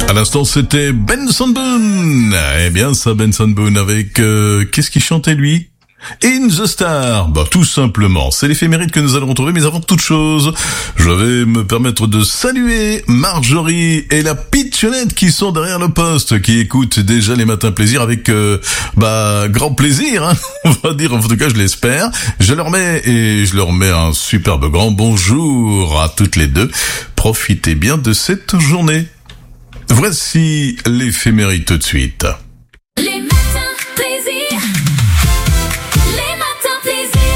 À l'instant, c'était Benson Boone. Eh bien, ça, Benson Boone avec... qu'est-ce qu'il chantait, lui? In the Star. Bah, tout simplement. C'est l'éphéméride que nous allons retrouver, mais avant toute chose, je vais me permettre de saluer Marjorie et la pitchounette qui sont derrière le poste, qui écoutent déjà les matins plaisir avec, grand plaisir, hein, on va dire, en tout cas, je l'espère. Je leur mets un superbe grand bonjour à toutes les deux. Profitez bien de cette journée. Voici l'éphéméride tout de suite. Les matins plaisir. Les matins plaisir.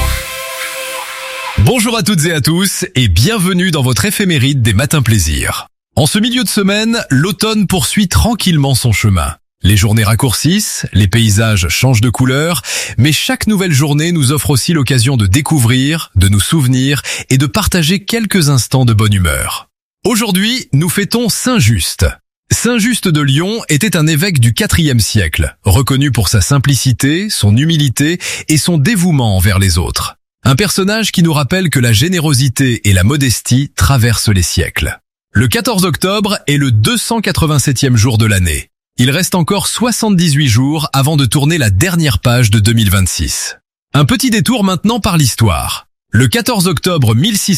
Bonjour à toutes et à tous et bienvenue dans votre éphéméride des matins plaisir. En ce milieu de semaine, l'automne poursuit tranquillement son chemin. Les journées raccourcissent, les paysages changent de couleur, mais chaque nouvelle journée nous offre aussi l'occasion de découvrir, de nous souvenir et de partager quelques instants de bonne humeur. Aujourd'hui, nous fêtons Saint-Just. Saint-Just de Lyon était un évêque du IVe siècle, reconnu pour sa simplicité, son humilité et son dévouement envers les autres. Un personnage qui nous rappelle que la générosité et la modestie traversent les siècles. Le 14 octobre est le 287e jour de l'année. Il reste encore 78 jours avant de tourner la dernière page de 2026. Un petit détour maintenant par l'histoire. Le 14 octobre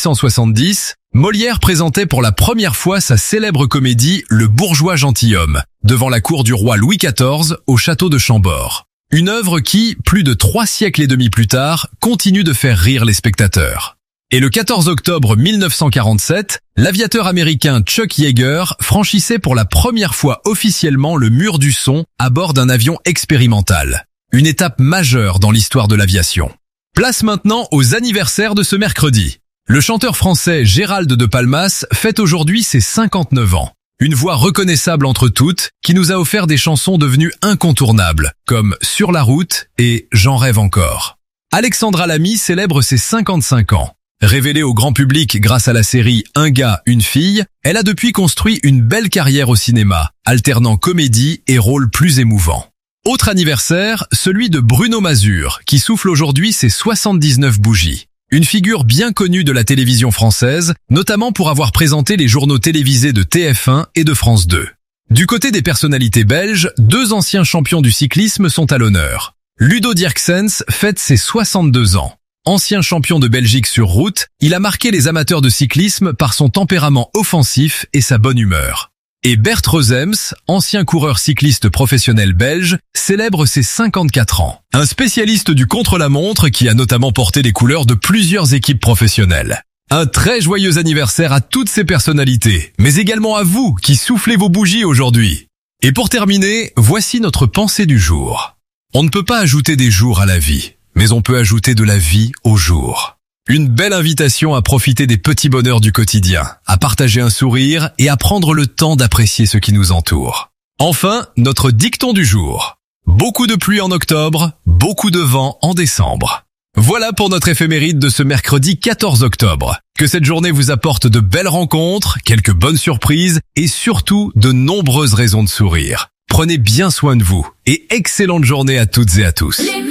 1670, Molière présentait pour la première fois sa célèbre comédie Le bourgeois gentilhomme, devant la cour du roi Louis XIV au château de Chambord. Une œuvre qui, plus de 3 siècles et demi plus tard, continue de faire rire les spectateurs. Et le 14 octobre 1947, l'aviateur américain Chuck Yeager franchissait pour la première fois officiellement le mur du son à bord d'un avion expérimental. Une étape majeure dans l'histoire de l'aviation. Place maintenant aux anniversaires de ce mercredi. Le chanteur français Gérald de Palmas fête aujourd'hui ses 59 ans. Une voix reconnaissable entre toutes qui nous a offert des chansons devenues incontournables, comme Sur la route et J'en rêve encore. Alexandra Lamy célèbre ses 55 ans. Révélée au grand public grâce à la série Un gars, une fille, elle a depuis construit une belle carrière au cinéma, alternant comédie et rôles plus émouvants. Autre anniversaire, celui de Bruno Mazur, qui souffle aujourd'hui ses 79 bougies. Une figure bien connue de la télévision française, notamment pour avoir présenté les journaux télévisés de TF1 et de France 2. Du côté des personnalités belges, 2 anciens champions du cyclisme sont à l'honneur. Ludo Dirksens fête ses 62 ans. Ancien champion de Belgique sur route, il a marqué les amateurs de cyclisme par son tempérament offensif et sa bonne humeur. Et Bert Rozems, ancien coureur cycliste professionnel belge, célèbre ses 54 ans. Un spécialiste du contre-la-montre qui a notamment porté les couleurs de plusieurs équipes professionnelles. Un très joyeux anniversaire à toutes ces personnalités, mais également à vous qui soufflez vos bougies aujourd'hui. Et pour terminer, voici notre pensée du jour. On ne peut pas ajouter des jours à la vie, mais on peut ajouter de la vie aux jours. Une belle invitation à profiter des petits bonheurs du quotidien, à partager un sourire et à prendre le temps d'apprécier ce qui nous entoure. Enfin, notre dicton du jour. Beaucoup de pluie en octobre, beaucoup de vent en décembre. Voilà pour notre éphéméride de ce mercredi 14 octobre. Que cette journée vous apporte de belles rencontres, quelques bonnes surprises et surtout de nombreuses raisons de sourire. Prenez bien soin de vous et excellente journée à toutes et à tous.